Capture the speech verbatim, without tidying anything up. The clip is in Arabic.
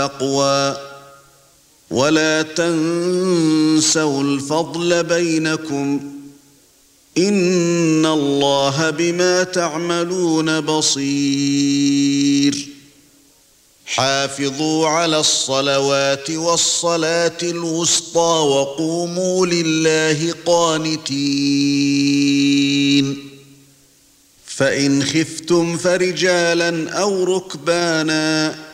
التقوى ولا تنسوا الفضل بينكم إن الله بما تعملون بصير حافظوا على الصلوات والصلاة الوسطى وقوموا لله قانتين فإن خفتم فرجالا أو ركبانا